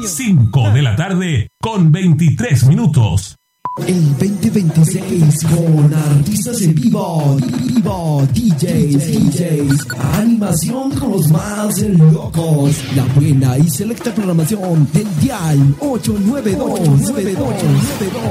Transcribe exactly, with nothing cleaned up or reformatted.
cinco de la tarde con veintitrés minutos. El veinte veintiséis con artistas en vivo, vivo, D Js, D Js, animación con los más locos, la buena y selecta programación del Dial ocho nueve dos.